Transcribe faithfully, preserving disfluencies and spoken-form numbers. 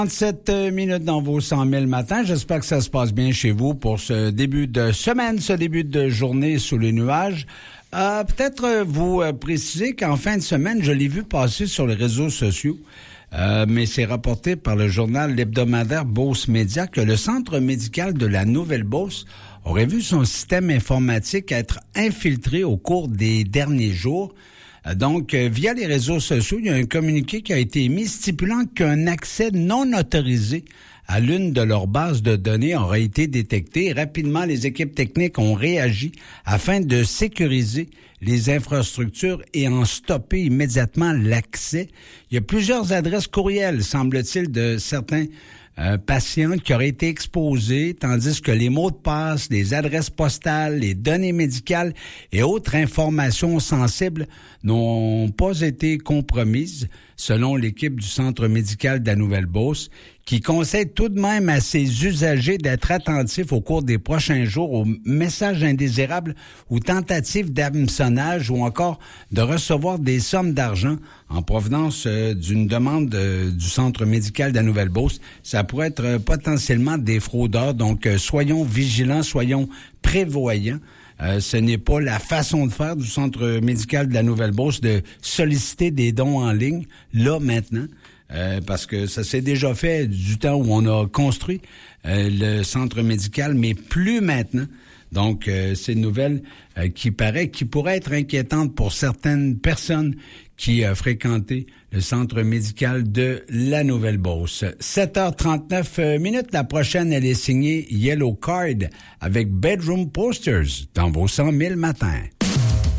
trente-sept minutes dans vos cent mille matins. J'espère que ça se passe bien chez vous pour ce début de semaine, ce début de journée sous les nuages. Euh, peut-être vous euh, préciser qu'en fin de semaine, je l'ai vu passer sur les réseaux sociaux, euh, mais c'est rapporté par le journal l'hebdomadaire Beauce Média que le centre médical de la Nouvelle-Beauce aurait vu son système informatique être infiltré au cours des derniers jours. Donc, euh, via les réseaux sociaux, il y a un communiqué qui a été émis stipulant qu'un accès non autorisé à l'une de leurs bases de données aurait été détecté. Rapidement, les équipes techniques ont réagi afin de sécuriser les infrastructures et en stopper immédiatement l'accès. Il y a plusieurs adresses courriels, semble-t-il, de certains Euh, patients qui auraient été exposés, tandis que les mots de passe, les adresses postales, les données médicales et autres informations sensibles n'ont pas été compromises, selon l'équipe du Centre médical de la Nouvelle-Beauce, qui conseille tout de même à ses usagers d'être attentifs au cours des prochains jours aux messages indésirables ou tentatives d'hameçonnage ou encore de recevoir des sommes d'argent en provenance euh, d'une demande euh, du Centre médical de la Nouvelle-Beauce. Ça pourrait être euh, potentiellement des fraudeurs, donc euh, soyons vigilants, soyons prévoyants. Euh, ce n'est pas la façon de faire du Centre médical de la Nouvelle-Beauce de solliciter des dons en ligne, là, maintenant. Euh, parce que ça s'est déjà fait du temps où on a construit euh, le centre médical, mais plus maintenant. Donc, euh, c'est une nouvelle euh, qui paraît, qui pourrait être inquiétante pour certaines personnes qui ont fréquenté le centre médical de la Nouvelle-Beauce. sept heures trente-neuf minutes. La prochaine, elle est signée Yellow Card avec Bedroom Posters dans vos cent mille matins.